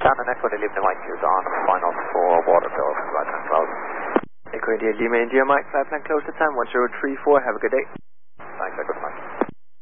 China Echo India Lima Mike is on final for water bill, right hand close. Echo India Lima India Mike, flight plan close to time 1034, have a good day. Thanks, good night.